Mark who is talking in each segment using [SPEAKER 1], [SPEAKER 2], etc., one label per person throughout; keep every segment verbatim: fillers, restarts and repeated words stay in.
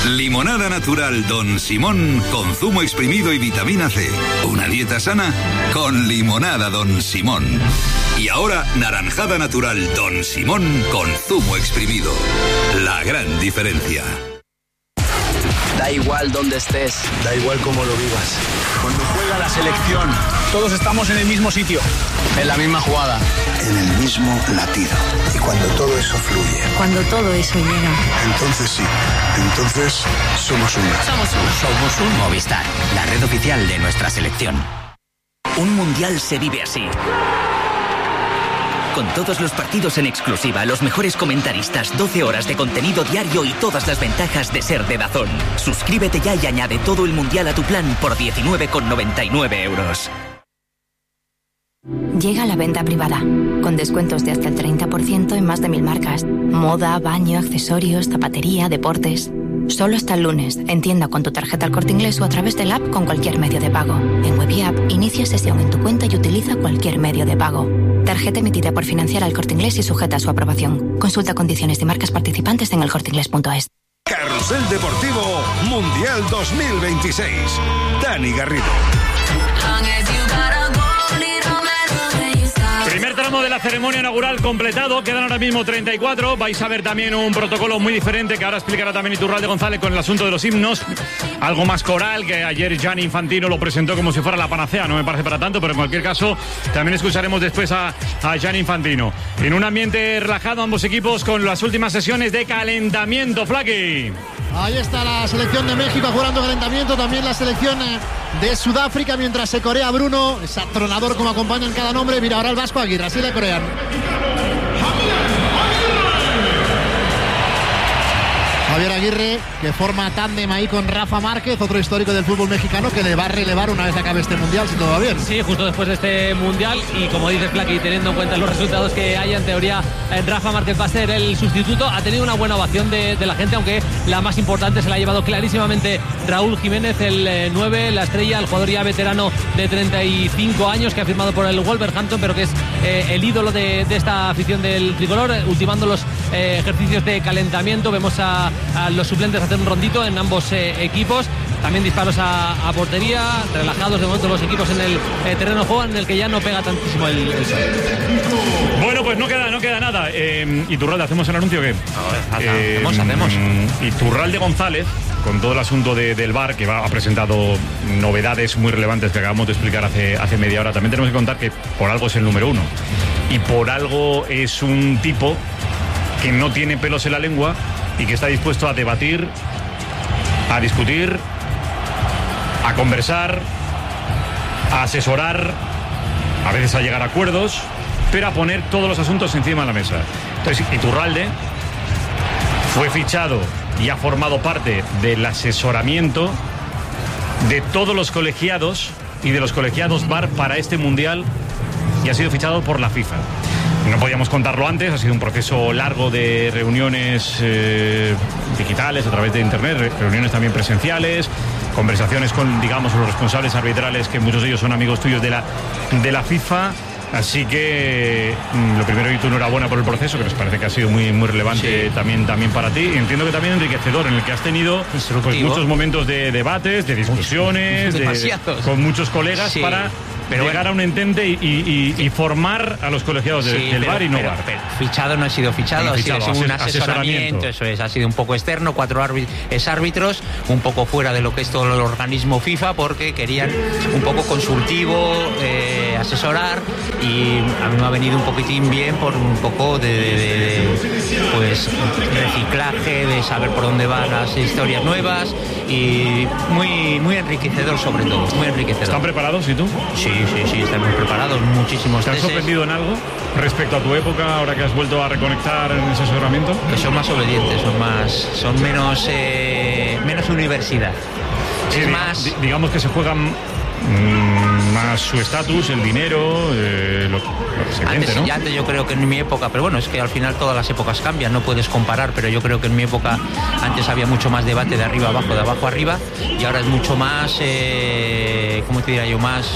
[SPEAKER 1] Limonada natural Don Simón con zumo exprimido y vitamina C. Una dieta sana con limonada Don Simón. Y ahora naranjada natural Don Simón con zumo exprimido. La gran diferencia.
[SPEAKER 2] Da igual donde estés,
[SPEAKER 3] da igual cómo lo vivas.
[SPEAKER 2] Cuando juega la selección,
[SPEAKER 4] todos estamos en el mismo sitio,
[SPEAKER 2] en la misma jugada,
[SPEAKER 3] en el mismo latido. Y cuando todo eso fluye,
[SPEAKER 5] cuando todo eso llega,
[SPEAKER 3] entonces sí, entonces somos uno.
[SPEAKER 6] Somos uno. Somos un Movistar, la red oficial de nuestra selección. Un mundial se vive así. Con todos los partidos en exclusiva, los mejores comentaristas, doce horas de contenido diario y todas las ventajas de ser de DAZN. Suscríbete ya y añade todo el mundial a tu plan por diecinueve con noventa y nueve euros.
[SPEAKER 7] Llega la venta privada, con descuentos de hasta el treinta por ciento en más de mil marcas. Moda, baño, accesorios, zapatería, deportes. Solo hasta el lunes, en tienda con tu tarjeta El Corte Inglés o a través del app con cualquier medio de pago. En Web y App, inicia sesión en tu cuenta y utiliza cualquier medio de pago. Tarjeta emitida por Financiera El Corte Inglés y sujeta a su aprobación. Consulta condiciones y marcas participantes en el corte inglés punto es.
[SPEAKER 8] Carrusel Deportivo Mundial dos mil veintiséis. Dani Garrido.
[SPEAKER 9] Primer tramo de la ceremonia inaugural completado, quedan ahora mismo treinta y cuatro. Vais a ver también un protocolo muy diferente que ahora explicará también Iturralde González con el asunto de los himnos. Algo más coral, que ayer Gianni Infantino lo presentó como si fuera la panacea, no me parece para tanto, pero en cualquier caso también escucharemos después a, a Gianni Infantino. En un ambiente relajado ambos equipos con las últimas sesiones de calentamiento, Flaky.
[SPEAKER 10] Ahí está la selección de México jugando calentamiento, también la selección de Sudáfrica, mientras se corea Bruno, es atronador como acompaña en cada nombre. Mira ahora el Vasco Aguirre, así le corean. Javier Aguirre, que forma tándem ahí con Rafa Márquez, otro histórico del fútbol mexicano que le va a relevar una vez acabe este mundial, si todo va bien.
[SPEAKER 11] Sí, justo después de este mundial, y como dices, Flaky, teniendo en cuenta los resultados que hay, en teoría Rafa Márquez va a ser el sustituto. Ha tenido una buena ovación de, de la gente, aunque la más importante se la ha llevado clarísimamente Raúl Jiménez, el eh, nueve, la estrella, el jugador ya veterano de treinta y cinco años que ha firmado por el Wolverhampton, pero que es eh, el ídolo de, de esta afición del tricolor, ultimando los eh, ejercicios de calentamiento. Vemos a a los suplentes hacer un rondito en ambos eh, equipos. También disparos a, a portería, relajados de momento los equipos en el eh, terreno de juego, en el que ya no pega tantísimo el, el sol.
[SPEAKER 9] Bueno, pues no queda, no queda nada. Eh, Iturralde, ¿hacemos el anuncio o qué?
[SPEAKER 11] A ver, eh, hacemos, hacemos.
[SPEAKER 9] Iturralde González, con todo el asunto de, del V A R, que va, ha presentado novedades muy relevantes que acabamos de explicar hace, hace media hora. También tenemos que contar que por algo es el número uno. Y por algo es un tipo que no tiene pelos en la lengua y que está dispuesto a debatir, a discutir, a conversar, a asesorar, a veces a llegar a acuerdos, pero a poner todos los asuntos encima de la mesa. Entonces, Iturralde fue fichado y ha formado parte del asesoramiento de todos los colegiados y de los colegiados V A R para este Mundial, y ha sido fichado por la FIFA. No podíamos contarlo antes, ha sido un proceso largo de reuniones eh, digitales a través de internet, reuniones también presenciales, conversaciones con, digamos, los responsables arbitrales, que muchos de ellos son amigos tuyos de la, de la FIFA. Así que lo primero, y tu enhorabuena por el proceso, que nos parece que ha sido muy, muy relevante, sí, también, también para ti. Y entiendo que también enriquecedor, en el que has tenido pues, muchos momentos de debates, de discusiones, de, con muchos colegas, sí, para pero llegar bueno, a un entente y, y, y, y formar a los colegiados de, sí, del V A R y no V A R.
[SPEAKER 12] Pero, pero fichado no ha sido fichado, no, ha sido, fichado, ha sido un asesoramiento, asesoramiento, eso es, ha sido un poco externo, cuatro árbitros, un poco fuera de lo que es todo el organismo FIFA, porque querían un poco consultivo, eh, asesorar, y a mí me ha venido un poquitín bien por un poco de, de, de pues reciclaje, de saber por dónde van las historias nuevas, y muy, muy enriquecedor sobre todo, muy enriquecedor.
[SPEAKER 9] ¿Están preparados y tú?
[SPEAKER 12] Sí, sí, sí, están muy preparados, muchísimos.
[SPEAKER 9] ¿Te has sorprendido en algo respecto a tu época, ahora que has vuelto a reconectar en ese asesoramiento?
[SPEAKER 12] Que son más obedientes, son más, son menos, eh, menos universidad.
[SPEAKER 9] Sí, es
[SPEAKER 12] diga,
[SPEAKER 9] más, digamos que se juegan mmm, más su estatus, el dinero, eh, lo, lo que se
[SPEAKER 12] antes,
[SPEAKER 9] siente, ¿no?
[SPEAKER 12] Ya antes yo creo que en mi época, pero bueno, es que al final todas las épocas cambian, no puedes comparar, pero yo creo que en mi época antes había mucho más debate de arriba a abajo, de abajo a arriba, y ahora es mucho más, eh, ¿cómo te diría yo? Más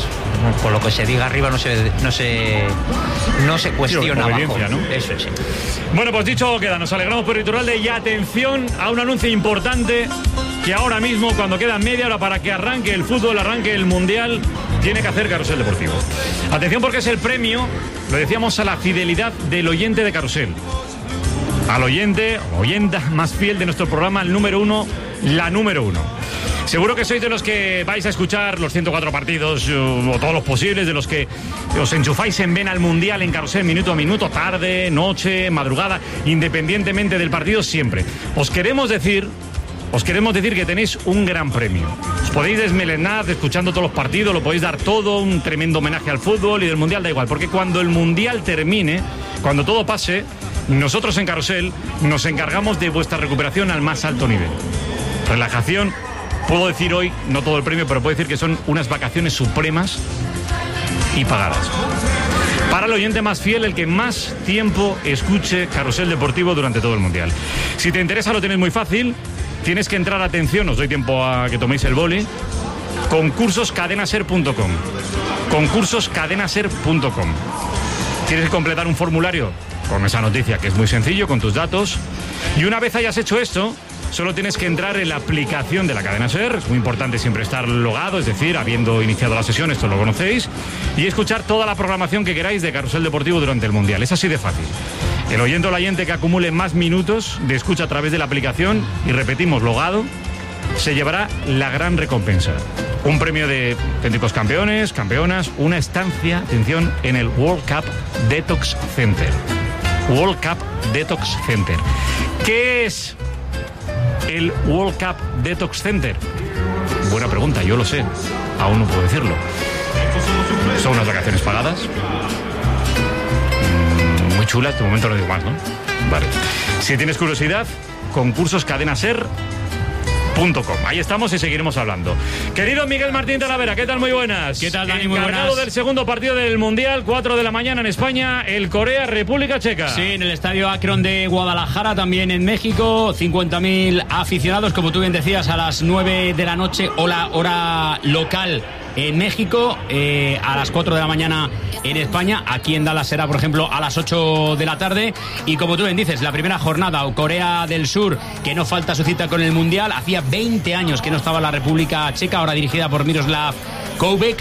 [SPEAKER 12] por lo que se diga arriba no se no se no se cuestiona abajo, ¿no? Eso sí.
[SPEAKER 9] Bueno, pues dicho queda, nos alegramos por Iturralde y atención a un anuncio importante que ahora mismo, cuando queda media hora para que arranque el fútbol, arranque el Mundial, tiene que hacer Carrusel Deportivo. Atención, porque es el premio, lo decíamos, a la fidelidad del oyente de Carrusel. Al oyente, o oyenta más fiel de nuestro programa, el número uno, la número uno. Seguro que sois de los que vais a escuchar los ciento cuatro partidos o todos los posibles, de los que os enchufáis en vena al Mundial en Carrusel minuto a minuto, tarde, noche, madrugada, independientemente del partido, siempre. Os queremos decir... Os queremos decir que tenéis un gran premio. Os podéis desmelenar escuchando todos los partidos, lo podéis dar todo, un tremendo homenaje al fútbol y del Mundial, da igual. Porque cuando el Mundial termine, cuando todo pase, nosotros en Carrusel nos encargamos de vuestra recuperación al más alto nivel. Relajación, puedo decir hoy, no todo el premio, pero puedo decir que son unas vacaciones supremas y pagadas. Para el oyente más fiel, el que más tiempo escuche Carrusel Deportivo durante todo el Mundial. Si te interesa, lo tienes muy fácil. Tienes que entrar, atención, os doy tiempo a que toméis el boli, concursos cadenaser punto com. concursos cadenaser punto com. Tienes que completar un formulario con esa noticia, que es muy sencillo, con tus datos. Y una vez hayas hecho esto, solo tienes que entrar en la aplicación de la cadena SER. Es muy importante siempre estar logado, es decir, habiendo iniciado la sesión, esto lo conocéis, y escuchar toda la programación que queráis de Carrusel Deportivo durante el Mundial. Es así de fácil. El oyente o la oyente que acumule más minutos de escucha a través de la aplicación, y repetimos, logado, se llevará la gran recompensa. Un premio de auténticos campeones, campeonas, una estancia, atención, en el World Cup Detox Center. World Cup Detox Center. ¿Qué es el World Cup Detox Center? Buena pregunta, yo lo sé, aún no puedo decirlo. Son unas vacaciones pagadas, muy chulas, de momento no digo más, ¿no? Vale. Si tienes curiosidad, concursos cadenaser punto com. Ahí estamos y seguiremos hablando. Querido Miguel Martín Talavera, ¿qué tal? Muy buenas.
[SPEAKER 5] ¿Qué tal, Dani? Muy buenas.
[SPEAKER 9] Encargado del segundo partido del Mundial, cuatro de la mañana en España, el Corea-República Checa.
[SPEAKER 5] Sí, en el Estadio Akron de Guadalajara, también en México, cincuenta mil aficionados, como tú bien decías, a las nueve de la noche, o la hora local en México, eh, a las cuatro de la mañana en España. Aquí en Dallas será, por ejemplo, a las ocho de la tarde. Y como tú bien dices, la primera jornada, Corea del Sur, que no falta su cita con el Mundial. Hacía veinte años que no estaba la República Checa, ahora dirigida por Miroslav Koubek,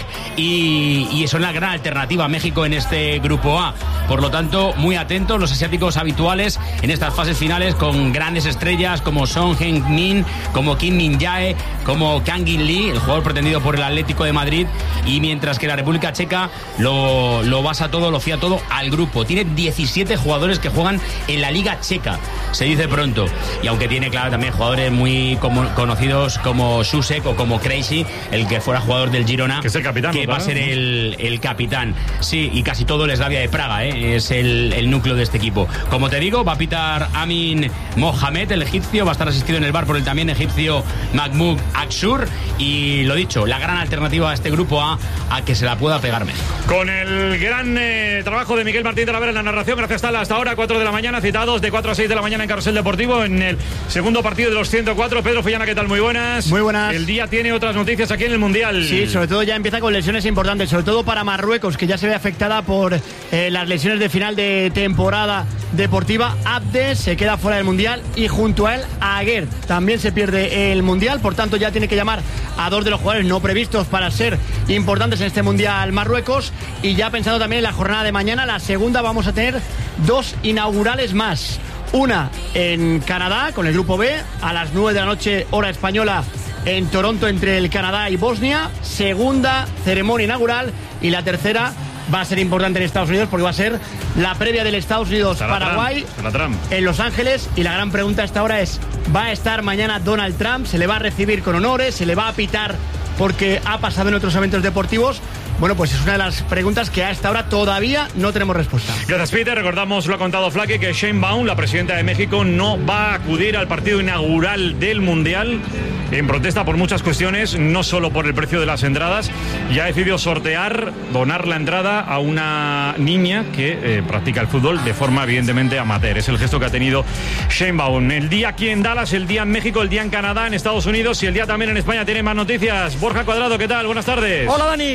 [SPEAKER 5] y, y eso es la gran alternativa a México en este grupo A. Por lo tanto, muy atentos los asiáticos habituales en estas fases finales, con grandes estrellas como Son Heung-min, como Kim Min-jae, como Kang In-lee, el jugador pretendido por el Atlético de Madrid. Y mientras que la República Checa lo, lo basa todo, lo fía todo al grupo. Tiene diecisiete jugadores que juegan en la Liga Checa, se dice pronto. Y aunque tiene, claro, también jugadores muy como, conocidos como Susek o como Crazy, el que fuera jugador del Girona,
[SPEAKER 9] que es el capitán,
[SPEAKER 5] que va a ser el, el capitán. Sí, y casi todo el Slavia de Praga, ¿eh? Es el, el núcleo de este equipo. Como te digo, va a pitar Amin Mohamed, el egipcio, va a estar asistido en el bar por el también egipcio Mahmoud Aksur. Y lo dicho, la gran alternativa a este grupo A, a que se la pueda pegar México.
[SPEAKER 9] Con el gran eh, trabajo de Miguel Martín Talavera en la narración, gracias Tala, hasta ahora, cuatro de la mañana, citados de cuatro a seis de la mañana en Carrusel Deportivo, en el segundo partido de los ciento cuatro. Pedro Follana, ¿qué tal? Muy buenas.
[SPEAKER 10] Muy buenas.
[SPEAKER 9] El día tiene otras noticias aquí en el Mundial.
[SPEAKER 10] Sí, sobre todo ya empieza con lesiones importantes, sobre todo para Marruecos, que ya se ve afectada por eh, las lesiones de final de temporada deportiva. Abde se queda fuera del Mundial, y junto a él Aguer también se pierde el Mundial. Por tanto, ya tiene que llamar a dos de los jugadores no previstos para ser importantes en este Mundial Marruecos. Y ya pensando también en la jornada de mañana, la segunda, vamos a tener dos inaugurales más. Una en Canadá con el grupo B, a las nueve de la noche hora española, en Toronto, entre el Canadá y Bosnia. Segunda ceremonia inaugural. Y la tercera va a ser importante en Estados Unidos, porque va a ser la previa del Estados Unidos-Paraguay en Los Ángeles. Y la gran pregunta hasta ahora es: ¿va a estar mañana Donald Trump? ¿Se le va a recibir con honores? ¿Se le va a pitar porque ha pasado en otros eventos deportivos? Bueno, pues es una de las preguntas que a esta hora todavía no tenemos respuesta.
[SPEAKER 9] Gracias, Peter. Recordamos, lo ha contado Flaque, que Sheinbaum, la presidenta de México, no va a acudir al partido inaugural del Mundial, en protesta por muchas cuestiones, no solo por el precio de las entradas. Ya ha decidido sortear, donar la entrada a una niña que eh, practica el fútbol de forma evidentemente amateur. Es el gesto que ha tenido Sheinbaum. El día aquí en Dallas, el día en México, el día en Canadá, en Estados Unidos, y el día también en España. Tiene más noticias. Borja Cuadrado, ¿qué tal? Buenas tardes.
[SPEAKER 13] Hola, Dani. Carrusel, aquí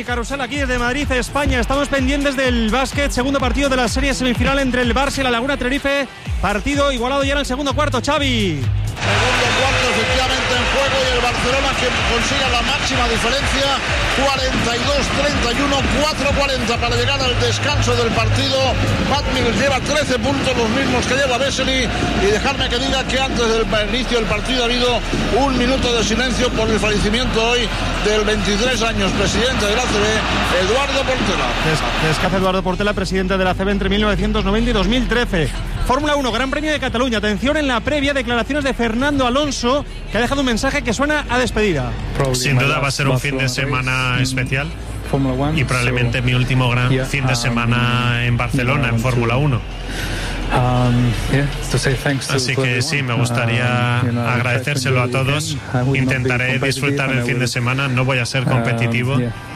[SPEAKER 13] aquí desde Madrid, España. Estamos pendientes del básquet, segundo partido de la serie semifinal entre el Barça y la Laguna Tenerife. Partido igualado ya en el segundo cuarto, Xavi.
[SPEAKER 14] Segundo cuarto efectivamente en juego y el Barcelona que consiga la máxima diferencia, cuarenta y dos treinta y uno, cuatro cuarenta para llegar al descanso del partido. Pat Mills lleva trece puntos, los mismos que lleva Vesely, y dejarme que diga que antes del inicio del partido ha habido un minuto de silencio por el fallecimiento hoy del veintitrés años presidente de la A C B, Eduardo Portela.
[SPEAKER 13] Descansa Eduardo Portela, presidente de la A C B entre mil novecientos noventa y dos mil trece. Fórmula uno, Gran Premio de Cataluña. Atención en la previa, declaraciones de Fernando Alonso, que ha dejado un mensaje que suena a despedida.
[SPEAKER 15] Sin duda va a ser un fin de semana especial y probablemente mi último gran fin de semana en Barcelona en Fórmula uno. Así que sí, me gustaría agradecérselo a todos. Intentaré disfrutar el fin de semana, no voy a ser competitivo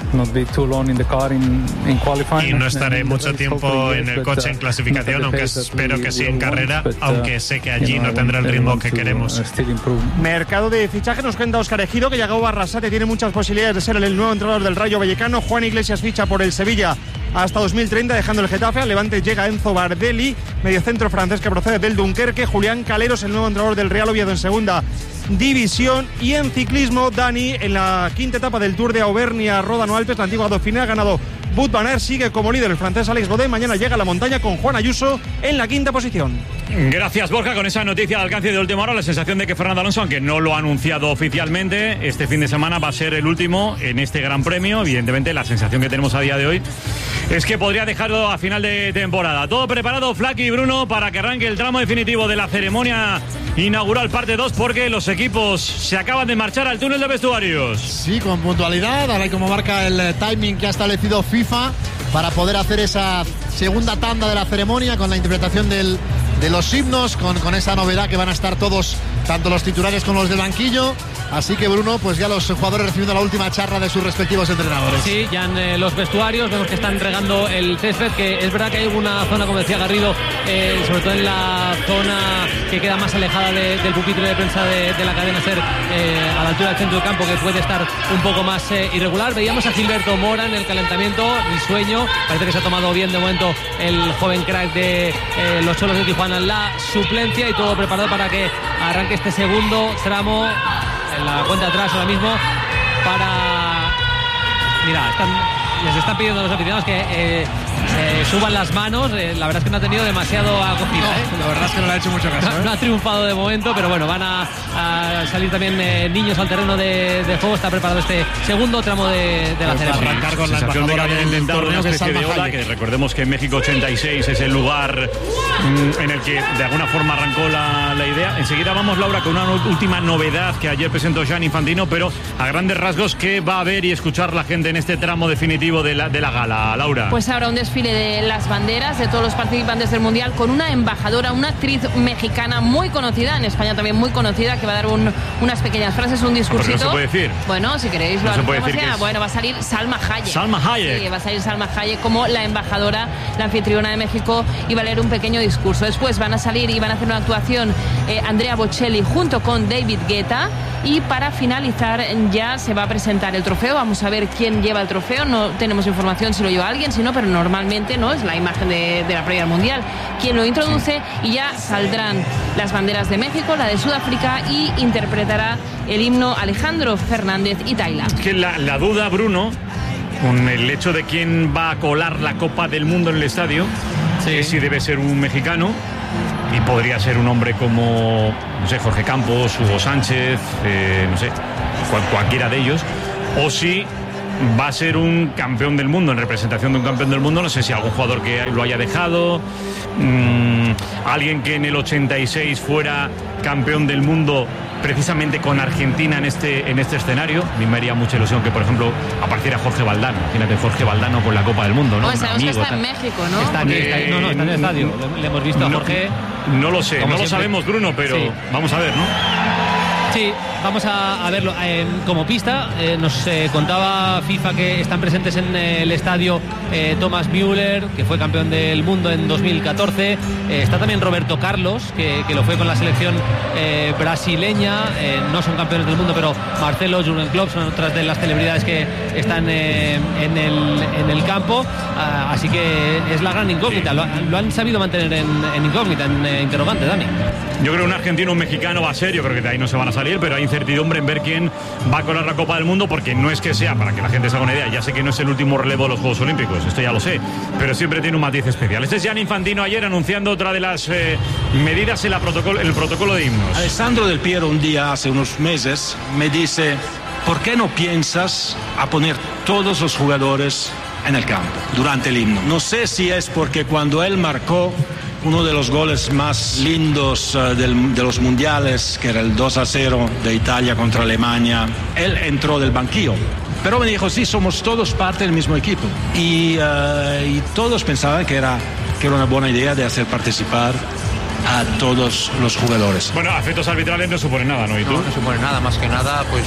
[SPEAKER 15] y no estaré mucho tiempo en el coche en clasificación, aunque espero que sí en carrera, aunque sé que allí no tendrá el ritmo que queremos.
[SPEAKER 13] Mercado de fichaje, nos cuenta Óscar Ejido que Yago Barrasate tiene muchas posibilidades de ser el nuevo entrenador del Rayo Vallecano. Juan Iglesias ficha por el Sevilla hasta dos mil treinta, dejando el Getafe. Al Levante llega Enzo Bardelli, mediocentro francés que procede del Dunkerque. Julián Caleros, el nuevo entrenador del Real Oviedo en segunda división. Y en ciclismo, Dani, en la quinta etapa del Tour de Auvernia Ródano Alpes, la antigua Dauphiné, ha ganado Wout van Aert, sigue como líder el francés Alex Godin. Mañana llega a la montaña con Juan Ayuso en la quinta posición.
[SPEAKER 9] Gracias, Borja. Con esa noticia de alcance de última hora, la sensación de que Fernando Alonso, aunque no lo ha anunciado oficialmente, este fin de semana va a ser el último en este Gran Premio. Evidentemente, la sensación que tenemos a día de hoy es que podría dejarlo a final de temporada. Todo preparado, Flaky y Bruno, para que arranque el tramo definitivo de la ceremonia inaugural parte dos, porque los equipos se acaban de marchar al túnel de vestuarios.
[SPEAKER 16] Sí, con puntualidad, ahora como marca el timing que ha establecido FIFA para poder hacer esa segunda tanda de la ceremonia con la interpretación del, de los himnos, con, con esa novedad que van a estar todos, tanto los titulares como los del banquillo. Así que, Bruno, pues ya los jugadores recibiendo la última charla de sus respectivos entrenadores.
[SPEAKER 11] Sí, ya en eh, los vestuarios vemos que están regando el césped, que es verdad que hay una zona, como decía Garrido, eh, sobre todo en la zona que queda más alejada de, del pupitre de prensa de, de la cadena SER, eh, a la altura del centro del campo, que puede estar un poco más eh, irregular. Veíamos a Gilberto Mora en el calentamiento, risueño, parece que se ha tomado bien de momento el joven crack de eh, los Cholos de Tijuana en la suplencia, y todo preparado para que arranque este segundo tramo. En la cuenta atrás ahora mismo para... Mira, están, les están pidiendo a los aficionados que eh, eh, suban las manos. Eh, la verdad es que no ha tenido demasiado acogida.
[SPEAKER 16] No,
[SPEAKER 11] ¿eh?
[SPEAKER 16] La verdad es que no le ha hecho mucho caso.
[SPEAKER 11] No,
[SPEAKER 16] ¿eh?
[SPEAKER 11] no ha triunfado de momento, pero bueno, van a, a salir también eh, niños al terreno de, de juego. Está preparado este segundo tramo de, de la
[SPEAKER 9] pues
[SPEAKER 11] ceremonia.
[SPEAKER 9] Arrancar con la sensación de que habían intentado una especie de ola, que recordemos que en México ochenta y seis es el lugar mm, en el que de alguna forma arrancó la, la idea. Enseguida vamos, Laura, con una última novedad que ayer presentó Gianni Infantino, pero a grandes rasgos, ¿qué va a ver y escuchar la gente en este tramo definitivo de la, de la gala, Laura?
[SPEAKER 17] Pues habrá un desfile de las banderas de todos los participantes del Mundial, con una embajadora, una actriz mexicana muy conocida, en España también muy conocida, que va a dar un, unas pequeñas frases, un discursito.
[SPEAKER 9] ¿Pero no se puede decir?
[SPEAKER 17] Bueno, si queréis lo
[SPEAKER 9] no se puede
[SPEAKER 17] decir
[SPEAKER 9] decir
[SPEAKER 17] ya.
[SPEAKER 9] Es...
[SPEAKER 17] Bueno, va a salir Salma Hayek.
[SPEAKER 9] Salma Hayek.
[SPEAKER 17] Sí, va a salir Salma Hayek como la embajadora, la anfitriona de México, y va a leer un pequeño discurso. Después van a salir y van a hacer una actuación eh, Andrea Bocelli junto con David Guetta, y para finalizar ya se va a presentar el trofeo. Vamos a ver quién lleva el trofeo. No tenemos información si lo lleva alguien, si no, pero normalmente no es la imagen de, de la previa al Mundial quien lo introduce, y ya saldrán las banderas de México, la de Sudáfrica, y interpretará el himno Alejandro Fernández y Tayla.
[SPEAKER 9] Que la, la duda, Bruno, con el hecho de quién va a colar la Copa del Mundo en el estadio, sí, es si debe ser un mexicano, y podría ser un hombre como, no sé, Jorge Campos, Hugo Sánchez, eh, no sé, cual, cualquiera de ellos, o si va a ser un campeón del mundo, en representación de un campeón del mundo. No sé si algún jugador que lo haya dejado, mmm, alguien que en el ochenta y seis fuera campeón del mundo precisamente con Argentina en este, en este escenario. A mí me haría mucha ilusión que, por ejemplo, apareciera Jorge Valdano. Imagínate, Jorge Valdano con la Copa del Mundo, ¿no?
[SPEAKER 17] Pues sabemos
[SPEAKER 9] amigo,
[SPEAKER 17] que está
[SPEAKER 9] tal.
[SPEAKER 17] en México, ¿no?
[SPEAKER 11] Está aquí, está, no, no, está en el estadio. Le, le hemos visto a Jorge.
[SPEAKER 9] No, no lo sé, no siempre. Lo sabemos, Bruno, pero sí, vamos a ver, ¿no?
[SPEAKER 11] Sí, vamos a, a verlo eh, como pista. Eh, nos eh, contaba FIFA que están presentes en eh, el estadio eh, Thomas Müller, que fue campeón del mundo en dos mil catorce. Eh, está también Roberto Carlos, que, que lo fue con la selección eh, brasileña. Eh, no son campeones del mundo, pero Marcelo, Jürgen Klopp son otras de las celebridades que están eh, en, el, en el campo. Ah, así que es la gran incógnita. Lo, lo han sabido mantener en, en incógnita, en eh, interrogante, Dani.
[SPEAKER 9] Yo creo que un argentino, un mexicano va a ser, yo creo que de ahí no se van a salir, pero hay incertidumbre en ver quién va a colar la Copa del Mundo, porque no es que sea, para que la gente se haga una idea, ya sé que no es el último relevo de los Juegos Olímpicos, esto ya lo sé, pero siempre tiene un matiz especial. Este es Gianni Infantino ayer anunciando otra de las eh, medidas en la protocolo, el protocolo de himnos.
[SPEAKER 18] Alessandro Del Piero un día, hace unos meses, me dice, ¿por qué no piensas a poner todos los jugadores en el campo durante el himno? No sé si es porque cuando él marcó uno de los goles más lindos uh, del, de los mundiales, que era el dos a cero de Italia contra Alemania, él entró del banquillo. Pero me dijo, sí, somos todos parte del mismo equipo. Y, uh, y todos pensaban que era, que era una buena idea de hacer participar a todos los jugadores.
[SPEAKER 9] Bueno, a efectos arbitrales no supone nada, ¿no? ¿Y tú?
[SPEAKER 12] No, no supone nada, más que nada, pues...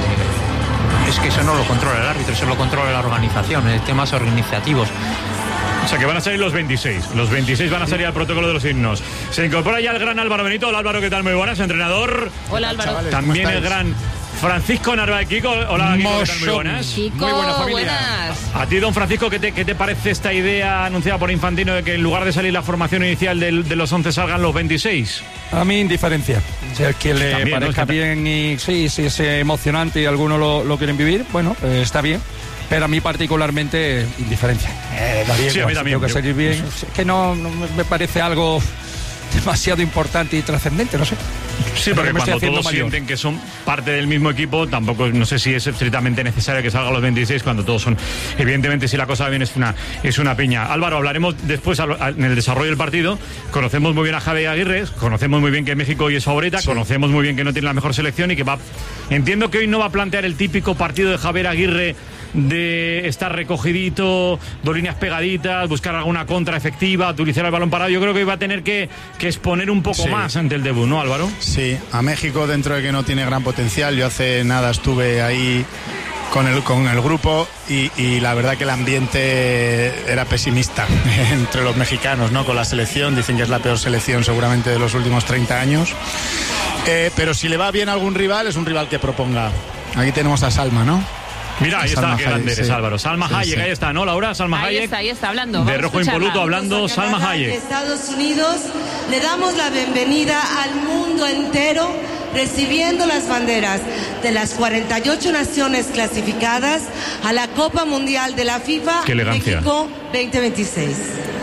[SPEAKER 12] Eh... es que eso no lo controla el árbitro, eso lo controla la organización, en temas organizativos.
[SPEAKER 9] O sea que van a salir los veintiséis. Los veintiséis van a salir al protocolo de los himnos. Se incorpora ya el gran Álvaro Benito. Hola Álvaro, ¿qué tal? Muy buenas, entrenador.
[SPEAKER 17] Hola Álvaro.
[SPEAKER 9] También el gran Francisco Narváez Kiko. Hola Kiko, ¿qué tal? Muy buenas.
[SPEAKER 17] Kiko,
[SPEAKER 9] muy buena familia.
[SPEAKER 17] Buenas.
[SPEAKER 9] A ti, don Francisco, ¿qué te, ¿qué te parece esta idea anunciada por Infantino de que en lugar de salir la formación inicial de, de los once salgan los veintiséis?
[SPEAKER 19] A mí indiferencia. Si a quien le También, parezca ¿no? bien y sí, sí, es emocionante y algunos lo, lo quieren vivir, bueno, eh, está bien. Pero a mí particularmente, indiferencia. Eh,
[SPEAKER 9] sí, igual, a mí también.
[SPEAKER 19] Tengo que salir bien. Es que no, no me parece algo demasiado importante y trascendente, no sé.
[SPEAKER 9] Sí, porque cuando todos mayor. sienten que son parte del mismo equipo, tampoco, no sé si es estrictamente necesario que salgan los veintiséis cuando todos son. Evidentemente, si la cosa va bien, es una, es una piña. Álvaro, hablaremos después en el desarrollo del partido. Conocemos muy bien a Javi Aguirre, conocemos muy bien que México hoy es favorita, sí. Conocemos muy bien que no tiene la mejor selección y que va. Entiendo que hoy no va a plantear el típico partido de Javier Aguirre de estar recogidito, dos líneas pegaditas, buscar alguna contra efectiva, utilizar el balón parado. Yo creo que hoy va a tener que, que exponer un poco sí. más ante el debut, ¿no, Álvaro?
[SPEAKER 20] Sí, a México, dentro de que no tiene gran potencial, yo hace nada estuve ahí con el, con el grupo y, y la verdad que el ambiente era pesimista entre los mexicanos, ¿no? Con la selección, dicen que es la peor selección seguramente de los últimos treinta años, eh, pero si le va bien a algún rival, es un rival que proponga. Aquí tenemos a Salma, ¿no?
[SPEAKER 9] Mira, ahí Salma está, qué grande eres, sí. Álvaro. Salma sí, Hayek, sí. ahí está, ¿no, Laura? Salma
[SPEAKER 17] ahí
[SPEAKER 9] Hayek.
[SPEAKER 17] Está, ahí está, hablando.
[SPEAKER 9] De rojo impoluto, hablando Salma Hayek.
[SPEAKER 21] De Estados Unidos, le damos la bienvenida al mundo entero, recibiendo las banderas de las cuarenta y ocho naciones clasificadas a la Copa Mundial de la FIFA México veinte veintiséis.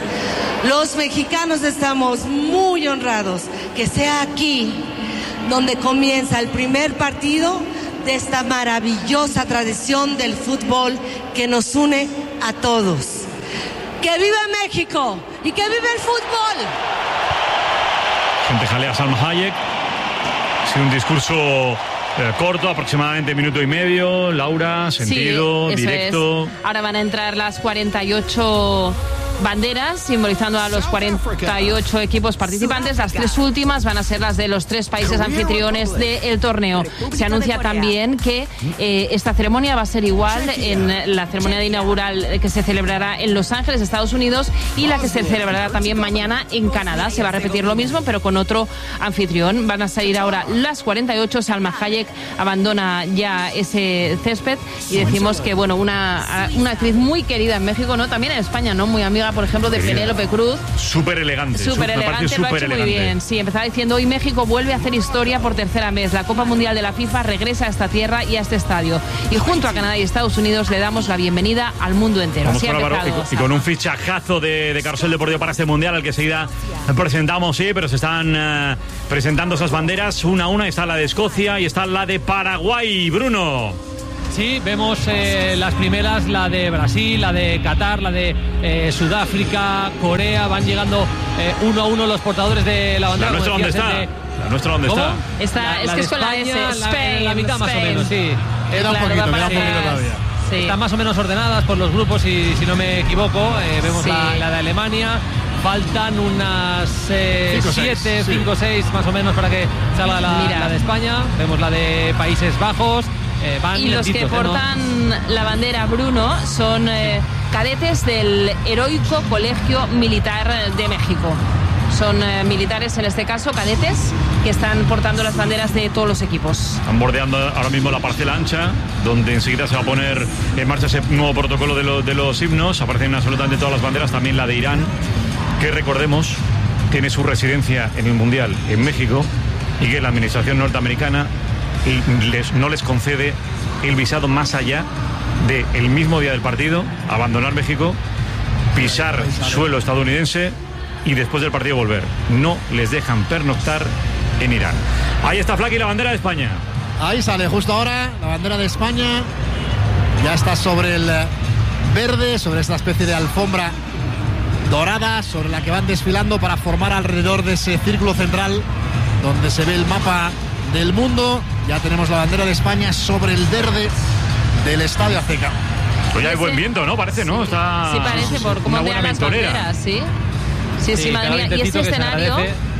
[SPEAKER 21] Los mexicanos estamos muy honrados que sea aquí donde comienza el primer partido de esta maravillosa tradición del fútbol que nos une a todos. ¡Que viva México! ¡Y que viva el fútbol!
[SPEAKER 9] Gente jalea Salma Hayek. Ha sido un discurso eh, corto, aproximadamente minuto y medio. Laura, sentido, sí, directo.
[SPEAKER 17] Es. Ahora van a entrar las cuarenta y ocho banderas, simbolizando a los cuarenta y ocho equipos participantes. Las tres últimas van a ser las de los tres países anfitriones del torneo. Se anuncia también que eh, esta ceremonia va a ser igual en la ceremonia inaugural que se celebrará en Los Ángeles, Estados Unidos, y la que se celebrará también mañana en Canadá. Se va a repetir lo mismo, pero con otro anfitrión. Van a salir ahora las cuarenta y ocho. Salma Hayek abandona ya ese césped y decimos que, bueno, una, una actriz muy querida en México, ¿no? También en España, ¿no? Muy amiga, por ejemplo, de Penélope Cruz.
[SPEAKER 9] Súper elegante.
[SPEAKER 17] Súper elegante, lo ha hecho muy bien. Sí, empezaba diciendo, hoy México vuelve a hacer historia por tercera vez. La Copa Mundial de la FIFA regresa a esta tierra y a este estadio. Y junto a Canadá y Estados Unidos le damos la bienvenida al mundo entero.
[SPEAKER 9] Vamos con Álvaro, y, con, y con un fichajazo de, de Carrusel Deportivo para este Mundial, al que seguida presentamos, sí, pero se están uh, presentando esas banderas una a una. Está la de Escocia y está la de Paraguay. Bruno.
[SPEAKER 11] Sí, vemos eh, las primeras, la de Brasil, la de Qatar, la de eh, Sudáfrica, Corea. Van llegando eh, uno a uno los portadores de la bandera.
[SPEAKER 9] ¿La nuestra dónde está? De... ¿La nuestra dónde
[SPEAKER 11] ¿Cómo?
[SPEAKER 9] está?
[SPEAKER 17] Está
[SPEAKER 11] la,
[SPEAKER 17] es
[SPEAKER 11] la
[SPEAKER 17] que es con
[SPEAKER 11] España,
[SPEAKER 17] la S,
[SPEAKER 11] la,
[SPEAKER 17] Spain,
[SPEAKER 11] la mitad
[SPEAKER 17] Spain.
[SPEAKER 11] más o menos, sí.
[SPEAKER 20] Queda un poquito, queda un poquito todavía.
[SPEAKER 11] Sí. Están más o menos ordenadas por los grupos, y si no me equivoco. Eh, vemos
[SPEAKER 17] sí.
[SPEAKER 11] la, la de Alemania, Faltan unas siete, cinco, seis más o menos para que salga la, la de España. Vemos la de Países Bajos. Eh, van
[SPEAKER 17] y los que portan, ¿no?, la bandera, Bruno, son eh, cadetes del Heroico Colegio Militar de México. Son eh, militares, en este caso, cadetes, que están portando las banderas de todos los equipos.
[SPEAKER 9] Están bordeando ahora mismo la parcela ancha, donde enseguida se va a poner en marcha ese nuevo protocolo de, lo, de los himnos. Aparecen absolutamente todas las banderas, también la de Irán, que recordemos tiene su residencia en el Mundial en México, y que la administración norteamericana les, no les concede el visado más allá del mismo día del partido, abandonar México, pisar suelo estadounidense y después del partido volver. No les dejan pernoctar en Irán. Ahí está Flaky, la bandera de España.
[SPEAKER 16] Ahí sale justo ahora la bandera de España. Ya está sobre el verde, sobre esta especie de alfombra dorada, sobre la que van desfilando para formar alrededor de ese círculo central donde se ve el mapa del mundo. Ya tenemos la bandera de España sobre el verde del Estadio Azteca.
[SPEAKER 9] Pues ya hay buen viento, ¿no? Parece, ¿no? Está...
[SPEAKER 17] Sí, parece, por cómo ondean las banderas, ¿sí? Sí, sí, sí, madre mía. Y ese escenario,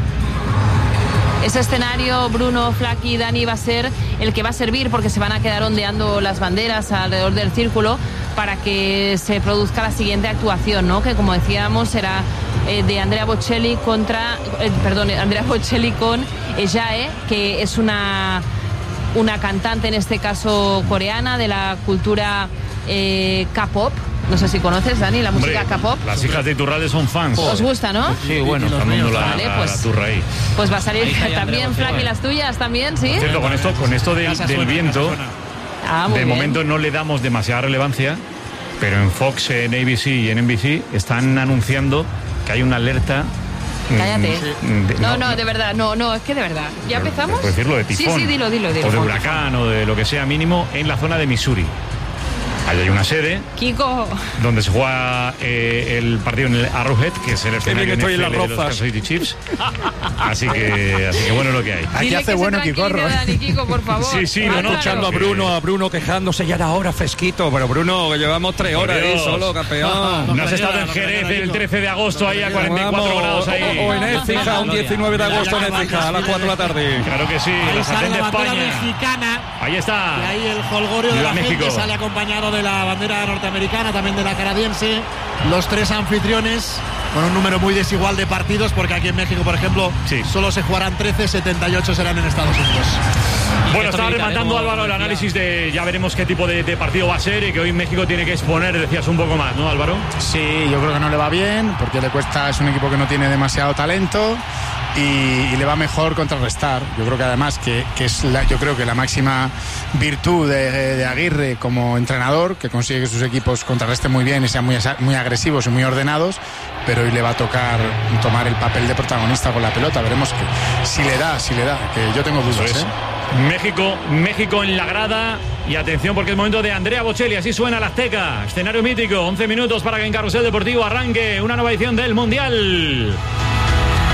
[SPEAKER 17] ese escenario, Bruno, Flaky, Dani, va a ser el que va a servir, porque se van a quedar ondeando las banderas alrededor del círculo para que se produzca la siguiente actuación, ¿no? Que, como decíamos, será eh, de Andrea Bocelli contra, eh, perdón, Andrea Bocelli con Jae, que es una una cantante, en este caso coreana, de la cultura eh, K-pop. No sé si conoces, Dani, la música
[SPEAKER 9] Hombre,
[SPEAKER 17] K-pop.
[SPEAKER 9] Las hijas de Iturralde son fans.
[SPEAKER 17] ¿Os gusta, no?
[SPEAKER 9] Sí, bueno, está dando la,
[SPEAKER 17] vale, pues,
[SPEAKER 9] la turra ahí.
[SPEAKER 17] Pues va a salir también, Flaky, las tuyas también, ¿sí?
[SPEAKER 9] Por cierto, con esto, con esto del, del viento,
[SPEAKER 17] ah, muy
[SPEAKER 9] de
[SPEAKER 17] bien.
[SPEAKER 9] momento no le damos demasiada relevancia, pero en Fox, en A B C y en N B C están anunciando que hay una alerta.
[SPEAKER 17] Cállate.
[SPEAKER 9] De,
[SPEAKER 17] no, no, no, de verdad, no, no, es que de verdad. ¿Ya empezamos?
[SPEAKER 9] Puedo decirlo, de tifón.
[SPEAKER 17] Sí, sí, dilo, dilo, dilo.
[SPEAKER 9] O de huracán o de lo que sea mínimo en la zona de Missouri. Ahí hay una sede
[SPEAKER 17] Kiko,
[SPEAKER 9] donde se juega eh, el partido en el Arrowhead, que es el escenario
[SPEAKER 19] estoy en las
[SPEAKER 9] de los
[SPEAKER 19] rozas.
[SPEAKER 9] Kansas City Chiefs. Así que, así que bueno, lo que hay.
[SPEAKER 19] Aquí hace bueno Kikorro.
[SPEAKER 17] Dani, Kiko, por favor.
[SPEAKER 9] Sí, sí, no, no,
[SPEAKER 19] escuchando a Bruno, a Bruno quejándose ya era hora fresquito, pero Bruno, que llevamos tres horas ahí solo, campeón.
[SPEAKER 9] No has estado en Jerez el trece de agosto ahí a cuarenta y cuatro grados ahí.
[SPEAKER 19] O en Écija, un diecinueve de agosto en Écija, a las cuatro de la tarde.
[SPEAKER 9] Claro que sí,
[SPEAKER 16] Ahí
[SPEAKER 9] la
[SPEAKER 16] sale
[SPEAKER 9] sartén de
[SPEAKER 16] la bandera
[SPEAKER 9] España.
[SPEAKER 16] mexicana.
[SPEAKER 9] Ahí está.
[SPEAKER 16] Y ahí el jolgorio de
[SPEAKER 9] Viva
[SPEAKER 16] la gente
[SPEAKER 9] México.
[SPEAKER 16] sale acompañado de la bandera norteamericana, también de la canadiense. Los tres anfitriones con un número muy desigual de partidos, porque aquí en México, por ejemplo,
[SPEAKER 9] Sí.
[SPEAKER 16] solo se jugarán trece, setenta y ocho serán en Estados Unidos.
[SPEAKER 9] Bueno, estaba rematando Álvaro el análisis de ya veremos qué tipo de, de partido va a ser y que hoy México tiene que exponer, decías, un poco más, ¿no, Álvaro?
[SPEAKER 20] Sí, yo creo que no le va bien, porque le cuesta, es un equipo que no tiene demasiado talento y, y le va mejor contrarrestar. Yo creo que además que, que es la, yo creo que la máxima virtud de, de Aguirre como entrenador, que consigue que sus equipos contrarresten muy bien y sean muy, muy agresivos y muy ordenados, pero hoy le va a tocar tomar el papel de protagonista con la pelota. Veremos que si le da, si le da, que yo tengo dudas,
[SPEAKER 9] Eso es.
[SPEAKER 20] ¿eh?
[SPEAKER 9] México, México en la grada. Y atención, porque es momento de Andrea Bocelli. Así suena la Azteca. Escenario mítico. once minutos para que en Carrusel Deportivo arranque una nueva edición del Mundial.